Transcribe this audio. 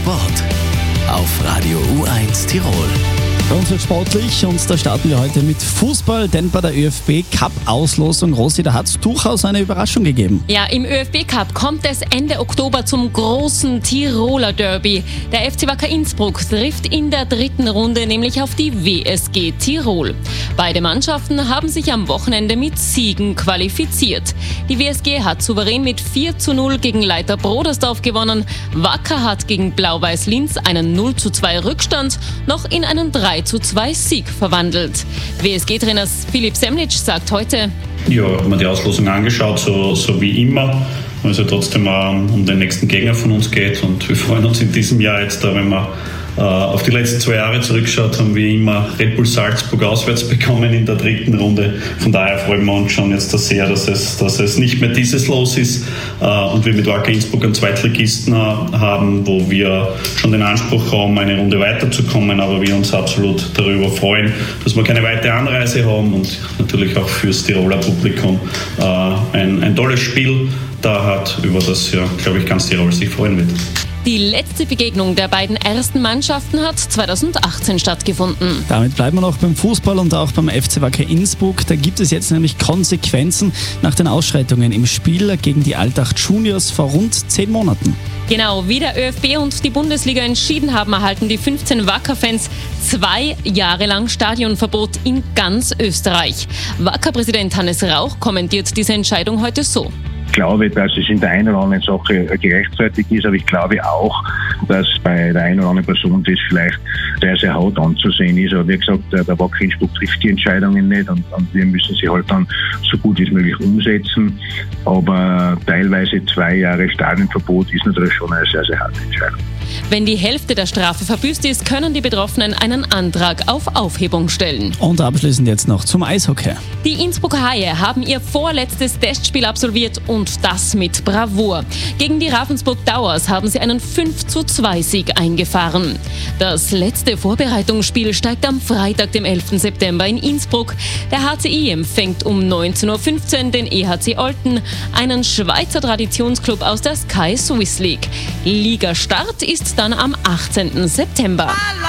Sport auf Radio U1 Tirol. Bei uns wird sportlich und da starten wir heute mit Fußball, denn bei der ÖFB-Cup-Auslosung, Rosi, da hat es durchaus eine Überraschung gegeben. Ja, im ÖFB-Cup kommt es Ende Oktober zum großen Tiroler Derby. Der FC Wacker Innsbruck trifft in der dritten Runde nämlich auf die WSG Tirol. Beide Mannschaften haben sich am Wochenende mit Siegen qualifiziert. Die WSG hat souverän mit 4:0 gegen Leiter Brodersdorf gewonnen. Wacker hat gegen Blau-Weiß Linz einen 0:2 Rückstand noch in einen 3:2 Sieg verwandelt. WSG-Trainer Philipp Semlitsch sagt heute: Ja, ich habe mir die Auslosung angeschaut, so wie immer, weil es ja trotzdem um den nächsten Gegner von uns geht, und wir freuen uns in diesem Jahr jetzt, wenn wir auf die letzten 2 Jahre zurückschaut, haben wir immer Red Bull Salzburg auswärts bekommen in der dritten Runde. Von daher freuen wir uns schon jetzt sehr, dass es nicht mehr dieses Los ist und wir mit Wacker Innsbruck einen Zweitligisten haben, wo wir schon den Anspruch haben, eine Runde weiterzukommen, aber wir uns absolut darüber freuen, dass wir keine weitere Anreise haben und natürlich auch fürs Tiroler Publikum ein tolles Spiel da hat, über das ja, glaube ich, ganz Tirol sich freuen wird. Die letzte Begegnung der beiden ersten Mannschaften hat 2018 stattgefunden. Damit bleiben wir noch beim Fußball und auch beim FC Wacker Innsbruck. Da gibt es jetzt nämlich Konsequenzen nach den Ausschreitungen im Spiel gegen die Altacht Juniors vor rund 10 Monaten. Genau, wie der ÖFB und die Bundesliga entschieden haben, erhalten die 15 Wacker-Fans 2 Jahre lang Stadionverbot in ganz Österreich. Wacker-Präsident Hannes Rauch kommentiert diese Entscheidung heute so: Ich glaube, dass es in der einen oder anderen Sache gerechtfertigt ist, aber ich glaube auch, dass bei der einen oder anderen Person das vielleicht sehr, sehr hart anzusehen ist. Aber wie gesagt, der Wacker Innsbruck trifft die Entscheidungen nicht und wir müssen sie halt dann so gut wie möglich umsetzen. Aber teilweise 2 Jahre Stadionverbot ist natürlich schon eine sehr, sehr harte Entscheidung. Wenn die Hälfte der Strafe verbüßt ist, können die Betroffenen einen Antrag auf Aufhebung stellen. Und abschließend jetzt noch zum Eishockey. Die Innsbrucker Haie haben ihr vorletztes Testspiel absolviert und das mit Bravour. Gegen die Ravensburg Towers haben sie einen 5:2 Sieg eingefahren. Das letzte Vorbereitungsspiel steigt am Freitag, dem 11. September in Innsbruck. Der HCI empfängt um 19:15 Uhr den EHC Olten, einen Schweizer Traditionsclub aus der Sky Swiss League. Ligastart ist dann am 18. September.